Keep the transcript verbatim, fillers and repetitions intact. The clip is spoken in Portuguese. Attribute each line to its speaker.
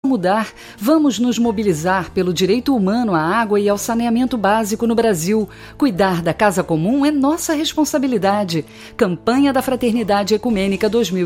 Speaker 1: mudar, vamos nos mobilizar pelo direito humano à água e ao saneamento básico no Brasil. Cuidar da casa comum é nossa responsabilidade. Campanha da Fraternidade Ecumênica dois mil